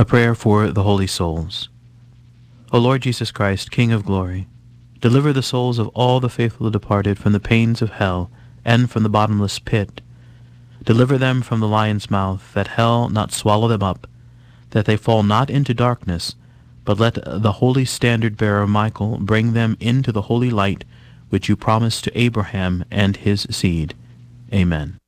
A prayer for the holy souls. O Lord Jesus Christ, King of glory, deliver the souls of all the faithful departed from the pains of hell and from the bottomless pit. Deliver them from the lion's mouth, that hell not swallow them up, that they fall not into darkness, but let the holy standard-bearer Michael bring them into the holy light which you promised to Abraham and his seed. Amen.